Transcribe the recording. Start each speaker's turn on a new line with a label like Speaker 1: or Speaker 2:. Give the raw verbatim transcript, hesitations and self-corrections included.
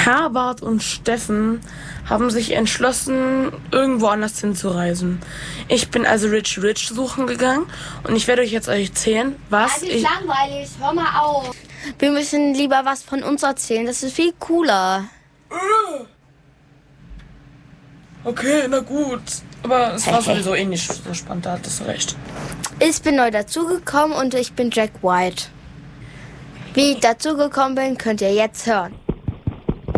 Speaker 1: Herbert und Steffen haben sich entschlossen, irgendwo anders hinzureisen. Ich bin also Rich Rich suchen gegangen und ich werde euch jetzt erzählen, was
Speaker 2: Das ist
Speaker 1: ich...
Speaker 2: langweilig, hör mal auf. Wir müssen lieber was von uns erzählen, das ist viel cooler.
Speaker 1: Okay, na gut. Aber es war sowieso eh nicht so spannend, da hattest du recht.
Speaker 2: Ich bin neu dazugekommen und ich bin Jack White. Wie ich dazugekommen bin, könnt ihr jetzt hören.